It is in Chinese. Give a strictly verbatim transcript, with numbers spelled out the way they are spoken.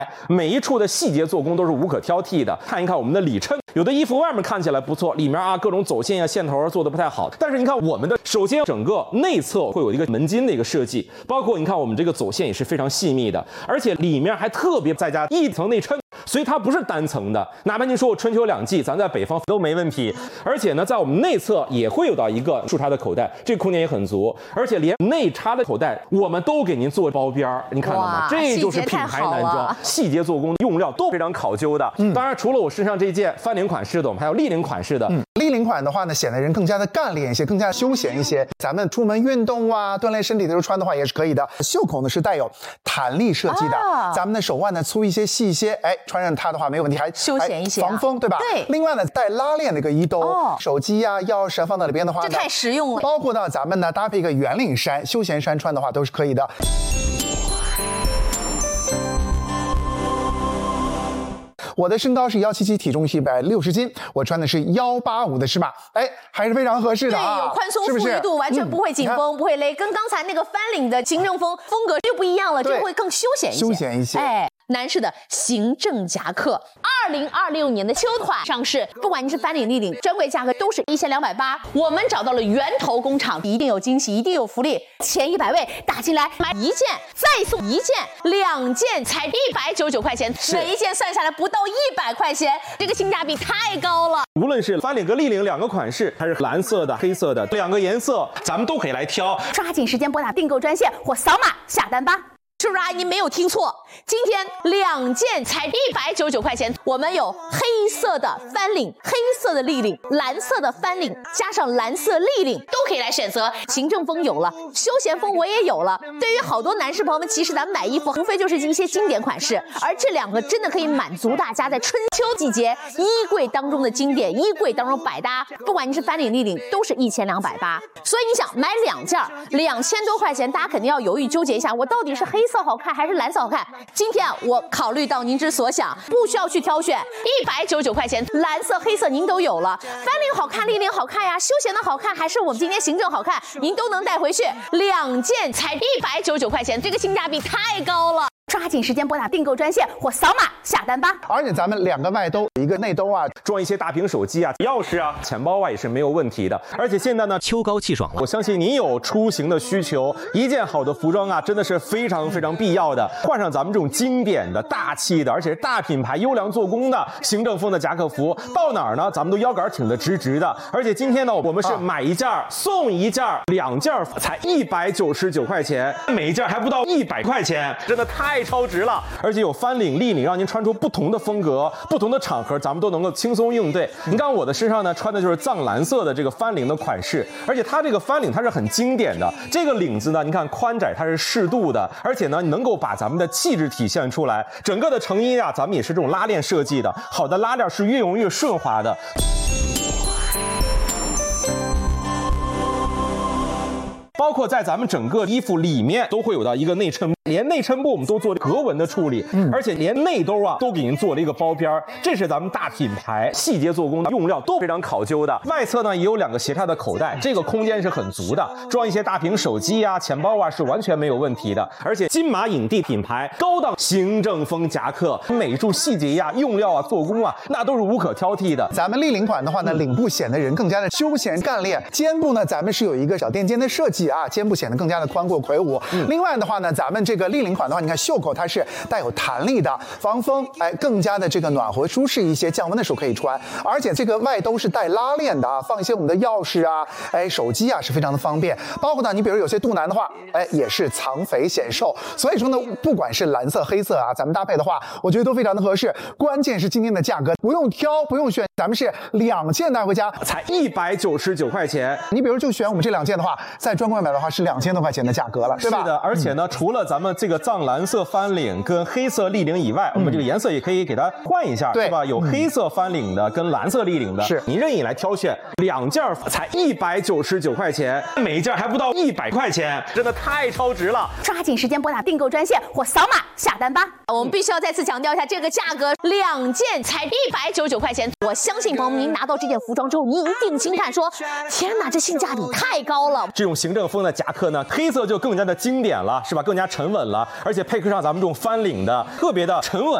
每一处的细节做工都是无可挑剔的。看一看我们的里衬，有的衣服外面看起来不错，里面啊各种走线呀、线头做的不太好。但是你看我们的，首先整个内侧会有一个门襟的一个设计，包括你看我们这个走线也是非常细密的，而且里面还特别再加一层内衬。所以它不是单层的，哪怕您说我春秋两季，咱在北方都没问题。而且呢，在我们内侧也会有到一个竖插的口袋，这个空间也很足，而且连内插的口袋我们都给您做包边儿，你看到吗？这就是品牌男装，细节做工、用料都非常考究的。嗯，当然除了我身上这件翻领款式的，我们还有立领款式的。嗯， 立领款的话呢，显得人更加的干练一些，更加休闲一些。咱们出门运动啊，锻炼身体的时候穿的话也是可以的。袖口呢是带有弹力设计的，啊、咱们的手腕呢粗一些、细一些，哎，穿上它的话没有问题。还休闲一些、啊， 防风对吧？ 对。 另外呢，带拉链的一个衣兜，哦、手机呀、啊、钥匙放到里边的话， 这太实用了。 包括呢，咱们呢搭配一个圆领衫、休闲衫穿的话都是可以的。我的身高是一七七，体重是一百六十斤，我穿的是一八五的尺码，哎，还是非常合适的啊， 对，有宽松富裕度，完全不会紧绷，嗯、不会勒，跟刚才那个翻领的行政风风格又不一样了，这个会更休闲一些， 休闲一些， 哎。男士的行政夹克，二零二六年的秋款上市，不管你是翻领、立领，专柜价格都是一千两百八。我们找到了源头工厂，一定有惊喜，一定有福利。前一百位打进来买一件，再送一件，两件才一百九十九块钱，每一件算下来不到一百块钱，这个性价比太高了。 无论是翻领和立领两个款式，还是蓝色的、黑色的两个颜色，咱们都可以来挑。 抓紧时间拨打订购专线或扫码下单吧。是不是啊？你没有听错，今天两件才一百九十九块钱。我们有黑色的翻领、黑色的立领、蓝色的翻领，加上蓝色立领，都可以来选择。行政风有了，休闲风我也有了。对于好多男士朋友们，其实咱们买衣服无非就是一些经典款式，而这两个真的可以满足大家在春秋季节衣柜当中的经典，衣柜当中百搭。不管你是翻领、立领，都是一千两百八。所以你想买两件，两千多块钱，大家肯定要犹豫纠结一下，我到底是黑色好看还是蓝色好看？今天啊，我考虑到您之所想，不需要去挑选，一百九十九块钱，蓝色、黑色您都有了。翻领好看，立领好看呀，休闲的好看，还是我们今天行政好看，您都能带回去。两件才一百九十九块钱，这个性价比太高了。抓紧时间拨打订购专线或扫码下单吧。 而且咱们两个外兜，一个内兜啊， 装一些大屏手机啊、钥匙啊、钱包啊也是没有问题的。而且现在呢， 秋高气爽了， 我相信您有出行的需求，一件好的服装啊，真的是非常非常必要的。换上咱们这种经典的、大气的，而且是大品牌、优良做工的行政风的夹克服，到哪儿呢，咱们都腰杆挺得直直的。而且今天呢，我们是买一件送一件，两件才一百九十九块钱，每一件还不到一百块钱，真的太超值了。而且有翻领、立领，让您穿出不同的风格、不同的场合，咱们都能够轻松应对。你看我的身上呢，穿的就是藏蓝色的这个翻领的款式，而且它这个翻领它是很经典的，这个领子呢，你看宽窄它是适度的，而且呢能够把咱们的气质体现出来。整个的成衣啊，咱们也是这种拉链设计的，好的拉链是越用越顺滑的。包括在咱们整个衣服里面都会有到一个内衬，连内衬部我们都做格纹的处理，嗯、而且连内兜啊都给您做了一个包边儿，这是咱们大品牌，细节做工的用料都非常考究的。外侧呢也有两个斜插的口袋，这个空间是很足的，装一些大屏手机啊、钱包啊是完全没有问题的。而且金马影帝品牌高档行政风夹克，每一处细节呀、用料啊、做工啊，那都是无可挑剔的。 咱们立领款的话呢，领部显得人更加的休闲干练，肩部呢咱们是有一个小垫肩的设计啊，肩部显得更加的宽阔魁梧。嗯、另外的话呢，咱们这个立领款的话，你看袖口它是带有弹力的，防风，哎，更加的这个暖和舒适一些，降温的时候可以穿。而且这个外兜是带拉链的啊，放一些我们的钥匙啊，哎，手机啊是非常的方便。包括呢，你比如有些肚腩的话，哎，也是藏肥显瘦。所以说呢，不管是蓝色、黑色啊，咱们搭配的话，我觉得都非常的合适。关键是今天的价格不用挑，不用选，咱们是两件带回家才一百九十九块钱。 你比如就选我们这两件的话，在专柜买的话是两千多块钱的价格了，对吧？ 是的，而且呢，嗯、除了咱们这个藏蓝色翻领跟黑色立领以外，嗯、我们这个颜色也可以给它换一下，对吧？有黑色翻领的跟蓝色立领的，是您任意来挑选，两件才一百九十九块钱，每一件还不到一百块钱，真的太超值了！ 抓紧时间拨打订购专线或扫码下单吧。我们必须要再次强调一下，这个价格两件才一百九十九块钱。我相信朋友们，您拿到这件服装之后，您一定惊叹说：“天哪，这性价比太高了！” 这种行政正风的夹克呢，黑色就更加的经典了，是吧？更加沉稳了，而且配合上咱们这种翻领的，特别的沉稳。